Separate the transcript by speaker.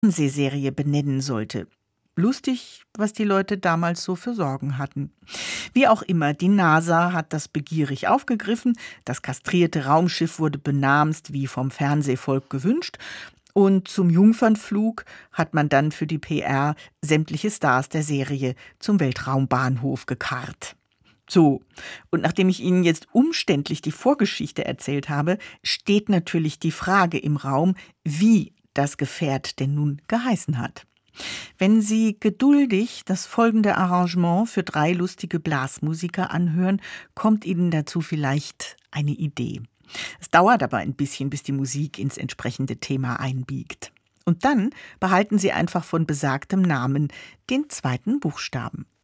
Speaker 1: Fernsehserie benennen sollte. Lustig, was die Leute damals so für Sorgen hatten. Wie auch immer, die NASA hat das begierig aufgegriffen. Das kastrierte Raumschiff wurde benamst, wie vom Fernsehvolk gewünscht. Und zum Jungfernflug hat man dann für die PR sämtliche Stars der Serie zum Weltraumbahnhof gekarrt. So, und nachdem ich Ihnen jetzt umständlich die Vorgeschichte erzählt habe, steht natürlich die Frage im Raum, wie das Gefährt denn nun geheißen hat. Wenn Sie geduldig das folgende Arrangement für 3 lustige Blasmusiker anhören, kommt Ihnen dazu vielleicht eine Idee. Es dauert aber ein bisschen, bis die Musik ins entsprechende Thema einbiegt. Und dann behalten Sie einfach von besagtem Namen den 2. Buchstaben.